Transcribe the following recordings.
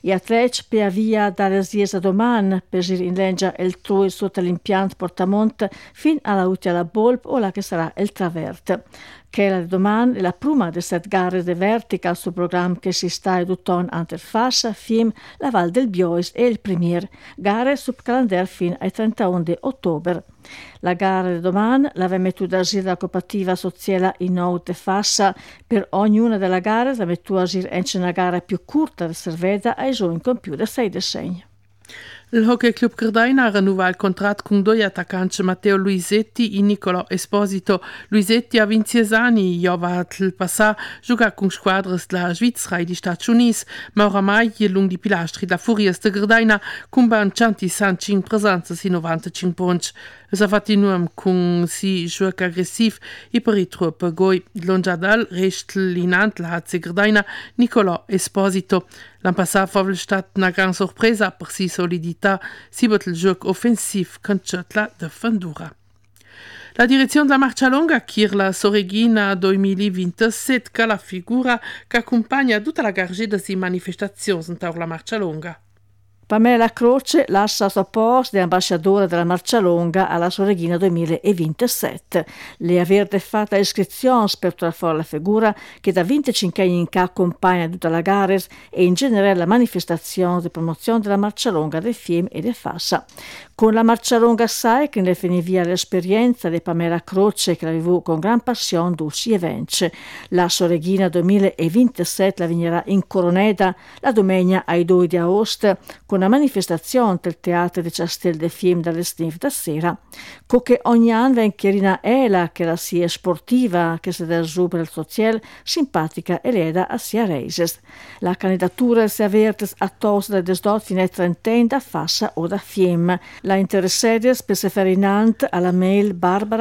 gli atleti per via dalle riese domani per in leggia il trui sotto l'impianto Portamont fin alla Utia la Bolp o la che sarà il Travert. Che la domani è la prima di 7 gare di vertica sul programma che si sta edutando ante Fascia, Fim, la Val del Biois e il Premier, gare sul calendario fin ai 31 di ottobre. La gara di domani la mettuta a giro la cooperativa sociale in nou de Fascia. Per ognuna delle gare la mettuta a giro una gara più corta riservata ai giovani con più di 6 decenni. Il Hockey Club Gardaina rinnova il contratto con due attaccanti Matteo Luisetti e Nicolò Esposito. Luisetti ha 26 anni, giova il passato gioca con squadre della Svizzera e degli Stati Uniti, ma oramai è lungo di pilastri della Furias de Gardaina con 165 presenze e 95 punti. Es ha fatto in con si gioco aggressivo e per i troppi goi. L'ongiadal resta l'inant la HC Gardaina Nicolò Esposito. L'anno passato è stata una grande sorpresa per si solidità, si il gioco offensivo con la difendura. La direzione della Marcia Longa chiede la Soreghina 2027 che la figura che accompagna tutta la gargida di manifestazioni intorno alla Marcia Longa. Pamela Croce lascia il suo posto di ambasciatore della Marcia Longa alla Soreghina 2027. Le avete fatto iscrizioni per trovare la figura che da 25 anni in che accompagna tutta la gara e in generale la manifestazione di promozione della Marcia Longa dei film e dei Fascia. Con la Marcia Longa sai che ne finì via l'esperienza di Pamela Croce che la vivu con gran passione dulci e vence. La Soreghina 2027 la venirà in Coroneda la domenica ai 2 di agosto con una manifestazione del Teatro di Castel de Film dalle 5 da sera. Che ogni anno viene chiarina ela che la sia sportiva, che si dà su per il sociale, simpatica e leda a sia reises. La candidatura si avverte a tosto da desdot fino ai 30 da Fassa o da Fiem. La interessata per se ferinant alla mail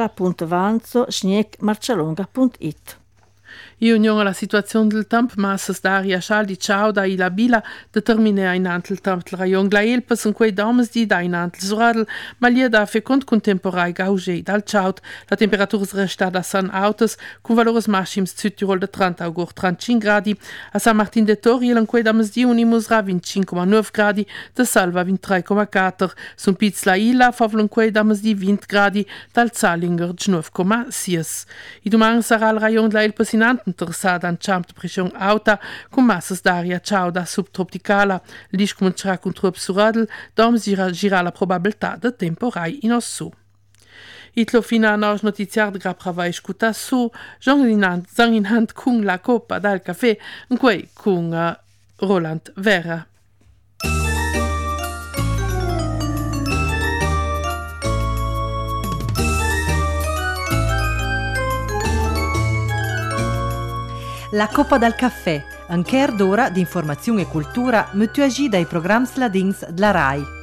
barbara.vanzo@marcialonga.it. In unione alla situazione del tempo, massas d'aria calda ciauda e labila determina inant il tempo del rayon glaelpes in quei dames di da inant il suradel, ma lia da fecund contemporai gauge dal ciaud. La temperatura resta da San Autos con valores maxims Südtirol de 30 augur 35 gradi, a San Martin de Toriel in quei dames di unimusra 25,9 gradi, de Salva 23,4, sun Piz la Illa favol in quei dames di 20 gradi, dal Zalinger 9,6. I domani sarà il rayon glaelpes inant interessata in camp de pressione alta con massas d'aria ciauda subtropicala. L'is comincerà con trop suradel, dom gira la probabilità de temporai in osso. Itlo fina nos notiziar de graprava escuta su, zang in hand con la coppa dal caffè, in quei con Roland Vera. La Coppa dal Caffè, un quart d'ora di informazione e cultura, mettuagi dai programmi ladins della RAI.